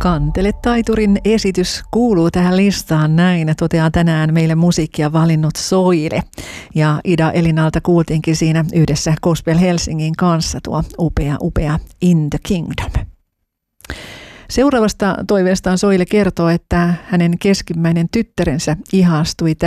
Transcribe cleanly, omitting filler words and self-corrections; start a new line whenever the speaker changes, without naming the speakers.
Kantele-taiturin esitys kuuluu tähän listaan näin. Toteaa tänään meille musiikkia valinnut Soile. Ja Ida Elinalta kuultiinkin siinä yhdessä Gospel Helsingin kanssa tuo upea In the Kingdom. Seuraavasta toiveestaan Soile kertoo, että hänen keskimmäinen tyttärensä ihastui